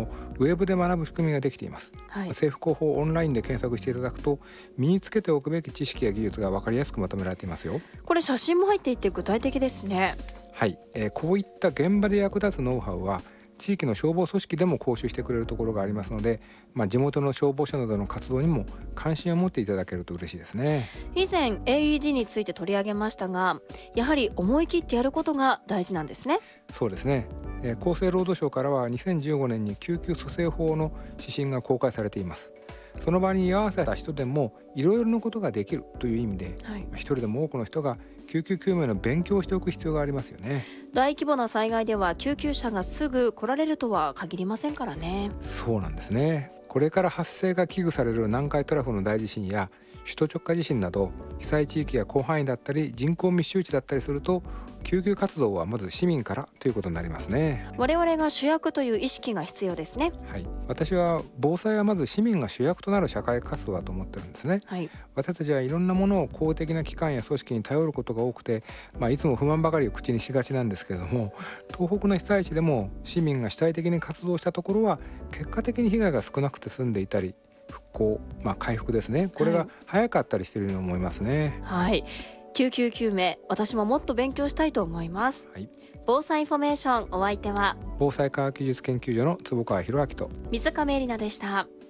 をウェブで学ぶ仕組みができています、 はい、 政府広報オンラインで検索していただくと身につけておくべき知識や技術が分かりやすくまとめられていますよ。 これ写真も入っていて具体的ですね。 はい、こういった現場で役立つノウハウは地域の消防組織でも講習してくれるところがありますので、地元の消防署などの活動にも関心を持っていただけると嬉しいですね。 以前 AED について取り上げましたが、やはり思い切ってやることが大事なんですね。 そうですね、厚生労働省からは2015年に救急蘇生法の指針が公開されています。その場に居合わせた人でもいろいろなことができるという意味で、一人でも多くの人が救急救命の勉強をしておく必要がありますよね。 大規模な災害では救急車がすぐ来られるとは限りませんからね。 そうなんですね。これから発生が危惧される南海トラフの大地震や首都直下地震など被災地域や広範囲だったり人口密集地だったりすると救急活動はまず市民からということになりますね。 我々が主役という意識が必要ですね。 はい、私は防災はまず市民が主役となる社会活動だと思ってるんですね。 はい、 私たちはいろんなものを公的な機関や組織に頼ることが多くて、いつも不満ばかりを口にしがちなんですけれども、東北の被災地でも市民が主体的に活動したところは結果的に被害が少なくて済んでいたり復興、回復ですね、これが早かったりしているように思いますね。 はい、救急救命、私ももっと勉強したいと思います。 はい、 防災インフォメーション、お相手は防災科学技術研究所の坪川博明と水亀里奈でした。